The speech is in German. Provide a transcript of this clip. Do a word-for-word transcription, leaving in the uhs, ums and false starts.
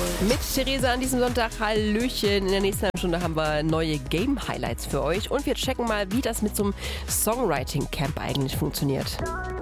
Mit Theresa an diesem Sonntag, hallöchen. In der nächsten halben Stunde haben wir neue Game-Highlights für euch und wir checken mal, wie das mit so einem Songwriting-Camp eigentlich funktioniert.